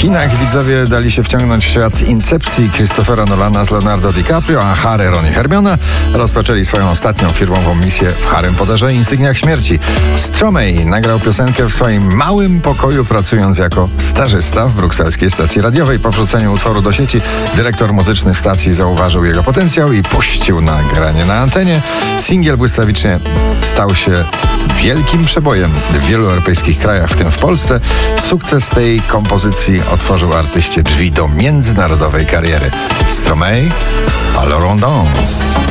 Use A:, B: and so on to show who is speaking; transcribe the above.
A: Kinach widzowie dali się wciągnąć w świat Incepcji Christophera Nolana z Leonardo DiCaprio, a Harry, Ron i Hermiona rozpoczęli swoją ostatnią firmową misję w Harrym Potterze i Insygniach Śmierci. Stromae nagrał piosenkę w swoim małym pokoju, pracując jako stażysta w brukselskiej stacji radiowej. Po wrzuceniu utworu do sieci dyrektor muzyczny stacji zauważył jego potencjał i puścił nagranie na antenie. Singiel błyskawicznie stał się wielkim przebojem w wielu europejskich krajach, w tym w Polsce. Sukces tej kompozycji otworzył artyście drzwi do międzynarodowej kariery. Stromae, à la Rondance.